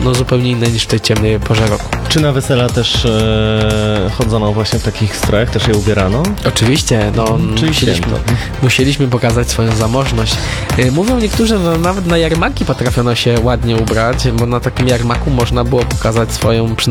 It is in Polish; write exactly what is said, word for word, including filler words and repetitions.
no zupełnie inne niż w tej ciemnej porze roku. Czy na wesela też e, chodzono właśnie w takich strojach, też je ubierano? Oczywiście, no Czyli musieliśmy, święto. musieliśmy pokazać swoją zamożność. Y, Mówią niektórzy, że nawet na jarmaki potrafiono się ładnie ubrać, bo na takim jarmaku można było pokazać swoją